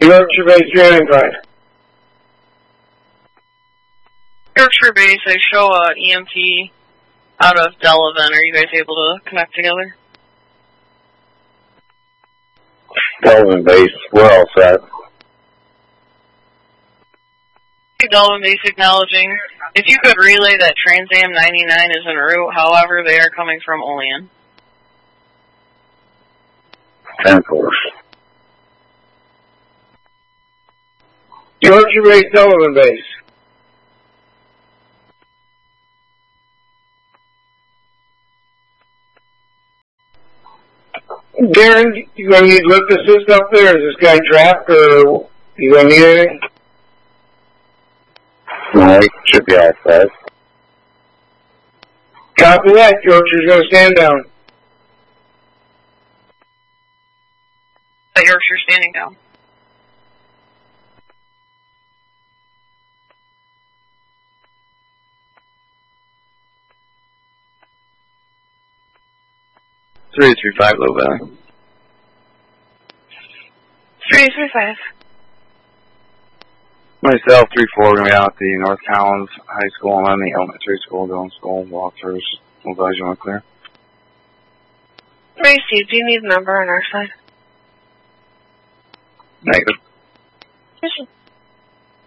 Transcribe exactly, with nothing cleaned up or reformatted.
Yorkshire Base three nine five. Yorkshire Base, I show a E M T out of Delavan. Are you guys able to connect together? Delavan Base, we're all set. Delavan Base acknowledging. If you could relay that Trans Am ninety-nine is en route, however, they are coming from Olean. ten four. Yorkshire Base, Delavan Base. Darren, you gonna need lift assist up there? Is this guy trapped, or you gonna need anything? No, he should be all set. Copy that. Yorkshire's gonna stand down. Yorkshire standing down. three three five, Low Valley. three three five. Myself, three four, going to be out at the North Collins High School and the elementary school, doing school walkthroughs. We'll advise you on clear. Ray Steve, do you need a number on our side? Negative. Yes,